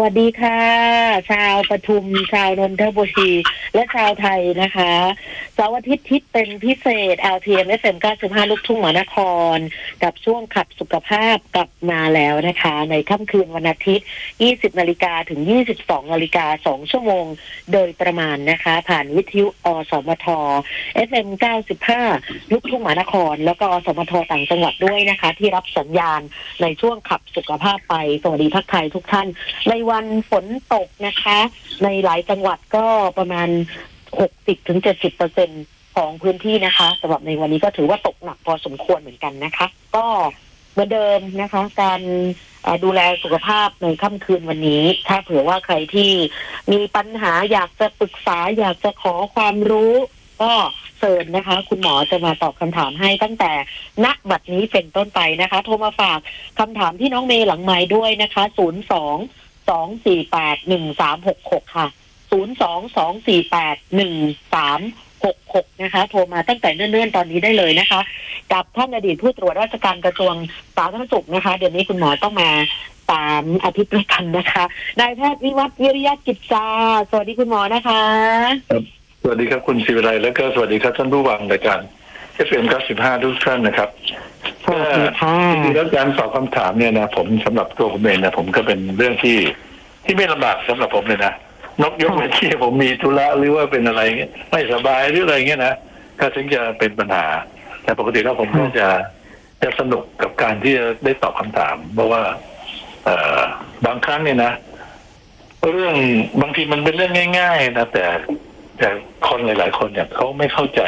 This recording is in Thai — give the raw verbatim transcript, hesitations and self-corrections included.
วัสดีค่ะชาวปทุมชาวนนทบุรีและชาวไทยนะคะเสาร์อาทิตย์ทิศเป็นพิเศษ แอล ที เอ็ม เอฟ เอ็ม เก้าสิบห้า ลูกทุ่งมหานครกับช่วงขับสุขภาพกลับมาแล้วนะคะในค่ำคืนวันอาทิตย์ ยี่สิบนาฬิกาถึง ยี่สิบสองนาฬิกาสองชั่วโมงโดยประมาณนะคะผ่านวิทยุอสมท เอฟ เอ็ม เก้าสิบห้า ลูกทุ่งมหานครแล้วก็อสมทต่างจังหวัดด้วยนะคะที่รับสัญญาณในช่วงขับสุขภาพไปสวัสดีทักทายทุกท่านในวันฝนตกนะคะในหลายจังหวัดก็ประมาณ หกสิบถึงเจ็ดสิบเปอร์เซ็นต์ ของพื้นที่นะคะสำหรับในวันนี้ก็ถือว่าตกหนักพอสมควรเหมือนกันนะคะก็เหมือนเดิมนะคะการดูแลสุขภาพในค่ำคืนวันนี้ถ้าเผื่อว่าใครที่มีปัญหาอยากจะปรึกษาอยากจะขอความรู้ก็เชิญนะคะคุณหมอจะมาตอบคำถามให้ตั้งแต่ณบัดนี้เป็นต้นไปนะคะโทรมาฝากคำถามที่น้องเมย์หลังไมค์ด้วยนะคะศูนย์ สอง สอง สี่ แปด หนึ่ง สาม หก หกค่ะศูนย์ สอง สอง สี่ แปด หนึ่ง สาม หก หกนะคะโทรมาตั้งแต่เนิ่นๆตอนนี้ได้เลยนะคะกับท่านอดีตผู้ตรวจราชการกระทรวงสาธารณสุขนะคะเดี๋ยวนี้คุณหมอต้องมาสามอาทิตย์ด้วยกันนะคะนายแพทย์วิวัฒน์วิริยะกิจจาสวัสดีคุณหมอนะคะสวัสดีครับคุณศิวิไลแล้วก็สวัสดีครับท่านผู้ฟังรายการ เอฟ เอ็ม เก้าสิบห้า ทุกท่านนะครับสวัสดีค่ะจริงๆแล้วการตอบคำถามเนี่ยนะผมสำหรับตัวผมเองนะผมก็เป็นเรื่องที่ที่ไม่ลำบากสำหรับผมเลยนะนกยกเว้นที่ผมมีธุระหรือว่าเป็นอะไรเงี้ยไม่สบายหรืออะไรเงี้ยนะก็ถึงจะเป็นปัญหาแต่ปกติแล้วผมก็จะจะสนุกกับการที่จะได้ตอบคำถามเพราะว่าเอ่อบางครั้งเนี่ยนะเรื่องบางทีมันเป็นเรื่องง่ายๆนะแต่แต่คนหลายๆคนเนี่ยเขาไม่เข้าใจ